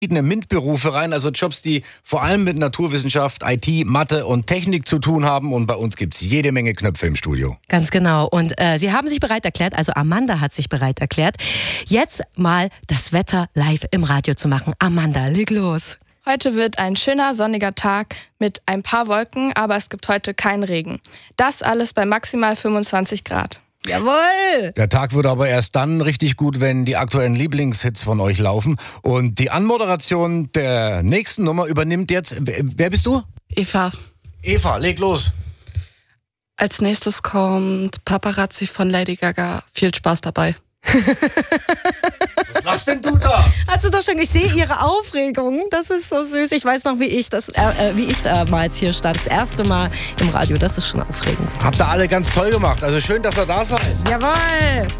verschiedene MINT-Berufe rein, also Jobs, die vor allem mit Naturwissenschaft, IT, Mathe und Technik zu tun haben. Und bei uns gibt es jede Menge Knöpfe im Studio. Ganz genau. Und sie haben sich bereit erklärt, also Amanda hat sich bereit erklärt, jetzt mal das Wetter live im Radio zu machen. Amanda, leg los. Heute wird ein schöner sonniger Tag mit ein paar Wolken, aber es gibt heute keinen Regen. Das alles bei maximal 25 Grad. Jawohl! Der Tag wird aber erst dann richtig gut, wenn die aktuellen Lieblingshits von euch laufen. Und die Anmoderation der nächsten Nummer übernimmt jetzt... Wer bist du? Eva. Eva, leg los. Als nächstes kommt Paparazzi von Lady Gaga. Viel Spaß dabei. Was machst denn du da? Hast du doch schon, ich sehe ihre Aufregung. Das ist so süß. Ich weiß noch, wie ich damals hier stand. Das erste Mal im Radio. Das ist schon aufregend. Habt ihr alle ganz toll gemacht. Also schön, dass ihr da seid. Jawohl!